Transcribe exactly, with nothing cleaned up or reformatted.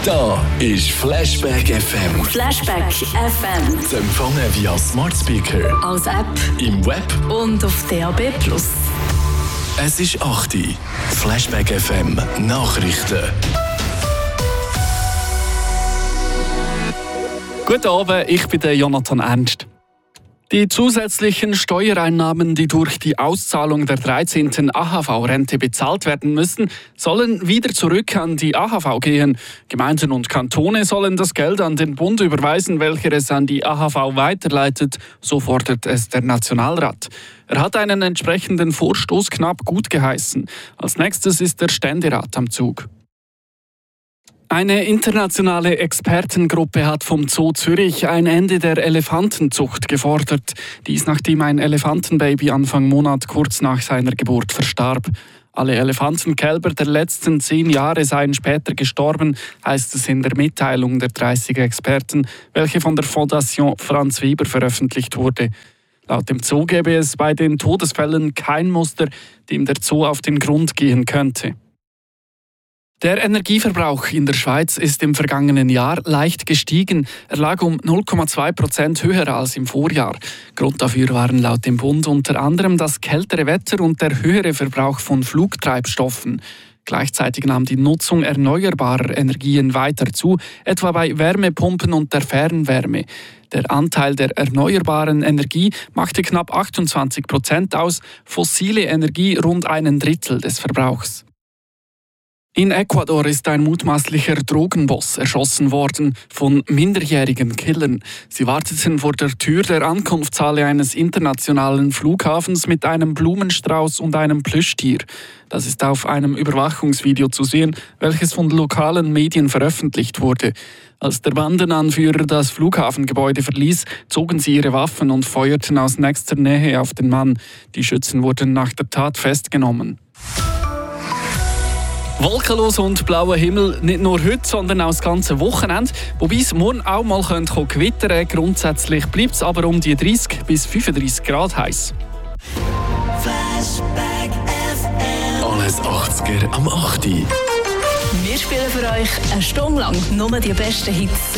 Da ist Flashback F M. Flashback F M. Zu empfangen via Smart Speaker, Als App im Web und auf D A B plus. Es ist acht Uhr. Flashback F M Nachrichten. Guten Abend, ich bin der Jonathan Ernst. Die zusätzlichen Steuereinnahmen, die durch die Auszahlung der dreizehnten A H V-Rente bezahlt werden müssen, sollen wieder zurück an die A H V gehen. Gemeinden und Kantone sollen das Geld an den Bund überweisen, welcher es an die A H V weiterleitet, so fordert es der Nationalrat. Er hat einen entsprechenden Vorstoß knapp gut geheißen. Als nächstes ist der Ständerat am Zug. Eine internationale Expertengruppe hat vom Zoo Zürich ein Ende der Elefantenzucht gefordert. Dies nachdem ein Elefantenbaby Anfang Monat kurz nach seiner Geburt verstarb. Alle Elefantenkälber der letzten zehn Jahre seien später gestorben, heißt es in der Mitteilung der dreißig Experten, welche von der Fondation Franz Weber veröffentlicht wurde. Laut dem Zoo gäbe es bei den Todesfällen kein Muster, dem der Zoo auf den Grund gehen könnte. Der Energieverbrauch in der Schweiz ist im vergangenen Jahr leicht gestiegen. Er lag um null Komma zwei Prozent höher als im Vorjahr. Grund dafür waren laut dem Bund unter anderem das kältere Wetter und der höhere Verbrauch von Flugtreibstoffen. Gleichzeitig nahm die Nutzung erneuerbarer Energien weiter zu, etwa bei Wärmepumpen und der Fernwärme. Der Anteil der erneuerbaren Energie machte knapp achtundzwanzig Prozent aus, fossile Energie rund einen Drittel des Verbrauchs. In Ecuador ist ein mutmaßlicher Drogenboss erschossen worden von minderjährigen Killern. Sie warteten vor der Tür der Ankunftshalle eines internationalen Flughafens mit einem Blumenstrauß und einem Plüschtier. Das ist auf einem Überwachungsvideo zu sehen, welches von lokalen Medien veröffentlicht wurde. Als der Bandenanführer das Flughafengebäude verließ, zogen sie ihre Waffen und feuerten aus nächster Nähe auf den Mann. Die Schützen wurden nach der Tat festgenommen. Wolkenlos und blauer Himmel, nicht nur heute, sondern auch das ganze Wochenende. Wobei es morgen auch mal gewittern könnte. Grundsätzlich bleibt es aber um die dreißig bis fünfunddreißig Grad heiß. Alles achtziger am acht Uhr. Wir spielen für euch eine Stunde lang nur die besten Hits